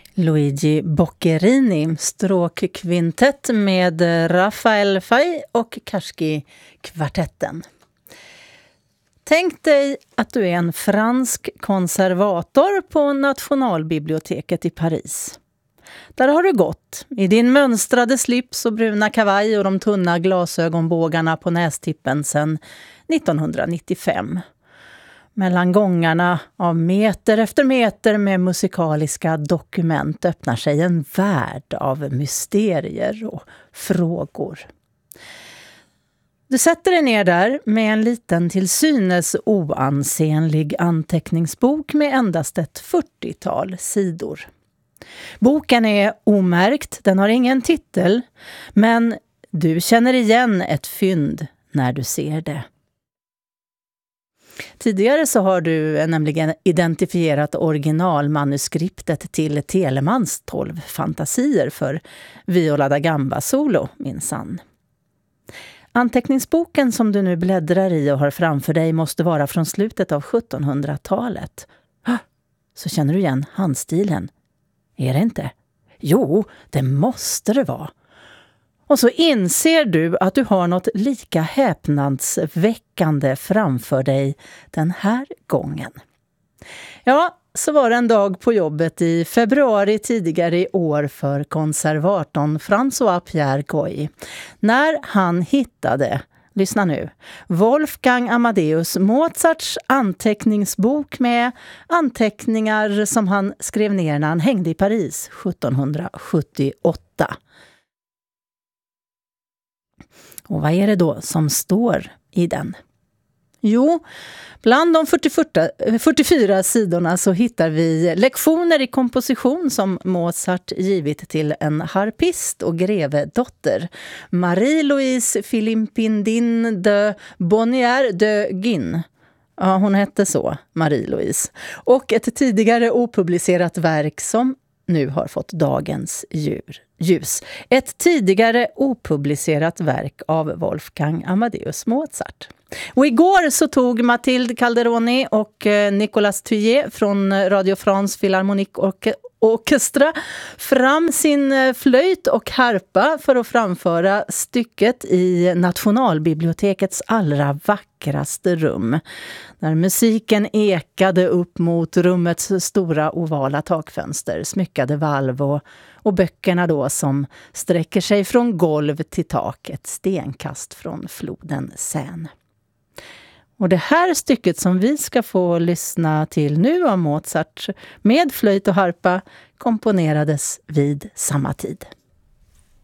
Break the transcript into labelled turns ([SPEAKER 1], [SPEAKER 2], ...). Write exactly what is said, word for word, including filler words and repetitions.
[SPEAKER 1] Luigi Boccherini, stråkkvintett med Rafael Fay och Karski-kvartetten. Tänk dig att du är en fransk konservator på Nationalbiblioteket i Paris. Där har du gått i din mönstrade slips och bruna kavaj och de tunna glasögonbågarna på nästippen sedan nittonhundranittiofem. Mellan gångarna av meter efter meter med musikaliska dokument öppnar sig en värld av mysterier och frågor. Du sätter dig ner där med en liten till synes oansenlig anteckningsbok med endast ett fyrtiotal sidor. Boken är omärkt, den har ingen titel, men du känner igen ett fynd när du ser det. Tidigare så har du nämligen identifierat originalmanuskriptet till Telemans tolv fantasier för Viola da Gamba solo, minsann. Anteckningsboken som du nu bläddrar i och har framför dig måste vara från slutet av sjuttonhundratalet. Så känner du igen handstilen. Är det inte? Jo, det måste det vara. Och så inser du att du har något lika häpnadsväckande framför dig den här gången. Ja, så var det en dag på jobbet i februari tidigare i år för konservatorn François Pierre Goy. När han hittade, lyssna nu, Wolfgang Amadeus Mozarts anteckningsbok med anteckningar som han skrev ner när han hängde i Paris sjuttonhundrasjuttioåtta. Och vad är det då som står i den? Jo, bland de fyrtiofyra sidorna så hittar vi lektioner i komposition som Mozart givit till en harpist och grevedotter, Marie-Louise Philippindine de Bonnier de Guin. Ja, hon hette så, Marie-Louise. Och ett tidigare opublicerat verk som nu har fått dagens djur. ljus. Ett tidigare opublicerat verk av Wolfgang Amadeus Mozart. Och igår så tog Mathilde Calderoni och Nicolas Thuillier från Radio France Philharmonique och Orkestra fram sin flöjt och harpa för att framföra stycket i Nationalbibliotekets allra vackraste rum. När musiken ekade upp mot rummets stora ovala takfönster, smyckade valv och, och böckerna då som sträcker sig från golv till tak, ett stenkast från floden Seine. Och det här stycket som vi ska få lyssna till nu av Mozart med flöjt och harpa komponerades vid samma tid.